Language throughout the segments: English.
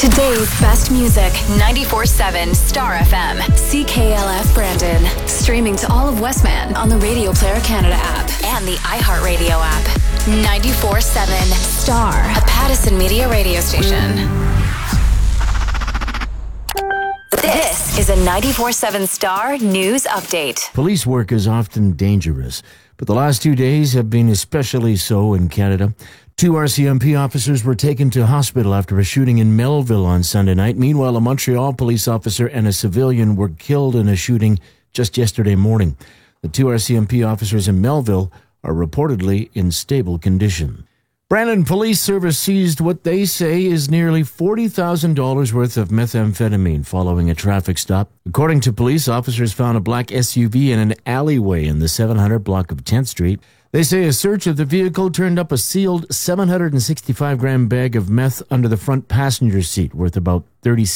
Today's best music, 94.7 Star FM. CKLF Brandon. Streaming to all of Westman on the Radio Player Canada app and the iHeartRadio app. 94.7 Star, a Pattison Media radio station. This is a 94.7 Star News Update. Police work is often dangerous, but the last 2 days have been especially so in Canada. 2 RCMP officers were taken to hospital after a shooting in Melville on Sunday night. Meanwhile, a Montreal police officer and a civilian were killed in a shooting just yesterday morning. The 2 RCMP officers in Melville are reportedly in stable condition. Brandon Police Service seized what they say is nearly $40,000 worth of methamphetamine following a traffic stop. According to police, officers found a black SUV in an alleyway in the 700 block of 10th Street. They say a search of the vehicle turned up a sealed 765-gram bag of meth under the front passenger seat, worth about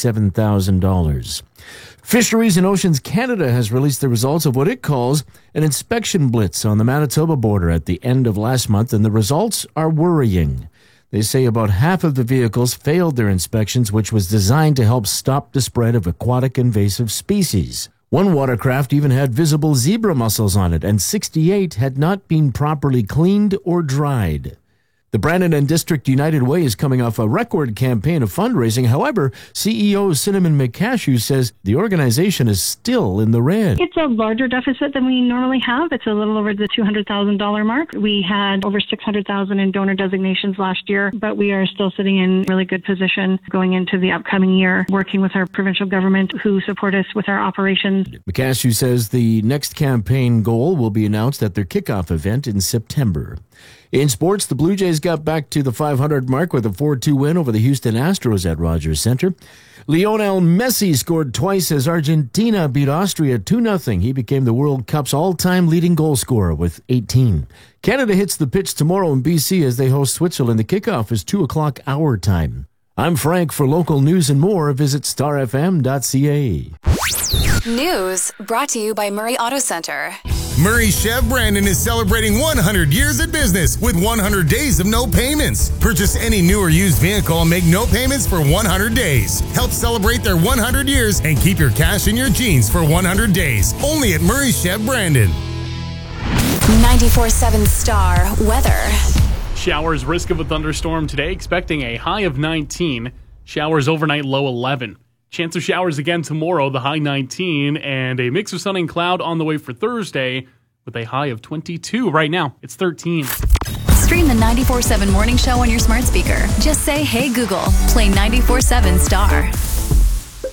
$37,000. Fisheries and Oceans Canada has released the results of what it calls an inspection blitz on the Manitoba border at the end of last month, and the results are worrying. They say about half of the vehicles failed their inspections, which was designed to help stop the spread of aquatic invasive species. One watercraft even had visible zebra mussels on it, and 68 had not been properly cleaned or dried. The Brandon and District United Way is coming off a record campaign of fundraising. However, CEO Cinnamon McCashew says the organization is still in the red. It's a larger deficit than we normally have. It's a little over the $200,000 mark. We had over $600,000 in donor designations last year, but we are still sitting in really good position going into the upcoming year, working with our provincial government who support us with our operations. McCashew says the next campaign goal will be announced at their kickoff event in September. In sports, the Blue Jays got back to the 500 mark with a 4-2 win over the Houston Astros at Rogers Center. Lionel Messi scored twice as Argentina beat Austria 2-0. He became the World Cup's all-time leading goal scorer with 18. Canada hits the pitch tomorrow in BC as they host Switzerland. The kickoff is 2 o'clock our time. I'm Frank. For local news and more, visit starfm.ca. News brought to you by Murray Auto Center. Murray Chev Brandon is celebrating 100 years at business with 100 days of no payments. Purchase any new or used vehicle and make no payments for 100 days. Help celebrate their 100 years and keep your cash in your jeans for 100 days. Only at Murray Chev Brandon. 94.7 Star Weather. Showers, risk of a thunderstorm today, expecting a high of 19. Showers overnight, low 11. Chance of showers again tomorrow, the high 19, and a mix of sun and cloud on the way for Thursday with a high of 22. Right now, it's 13. Stream the 94.7 Morning Show on your smart speaker. Just say, "Hey Google, play 94.7 Star."